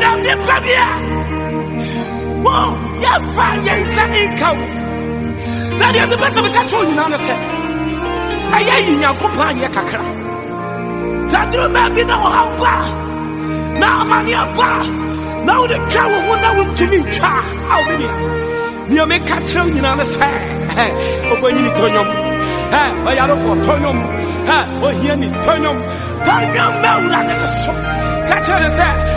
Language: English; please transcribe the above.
now the premier. Whoa, you're fine, you're income. That is the best of the control, you understand. I ain't in your company, Kakra. Sandro Mabi no how far. Now, money up. Now the cow will know to me. How many? You make a chill, you understand. When you turn your I don't want turn them. Oh, here, turn them. Turn them, catch her,